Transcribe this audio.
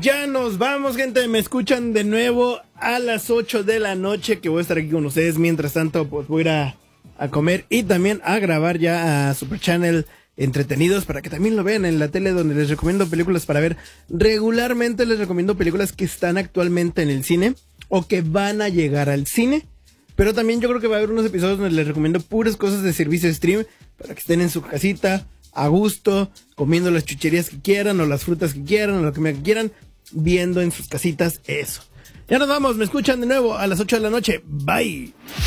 Ya nos vamos, gente. Me escuchan de nuevo a las 8 de la noche, que voy a estar aquí con ustedes. Mientras tanto, pues voy a ir a comer y también a grabar ya a Super Channel Entretenidos para que también lo vean en la tele, donde les recomiendo películas para ver. Regularmente les recomiendo películas que están actualmente en el cine o que van a llegar al cine. Pero también yo creo que va a haber unos episodios donde les recomiendo puras cosas de servicio de stream para que estén en su casita, a gusto, comiendo las chucherías que quieran o las frutas que quieran o lo que quieran, viendo en sus casitas eso. Ya nos vamos, me escuchan de nuevo a las 8 de la noche. Bye.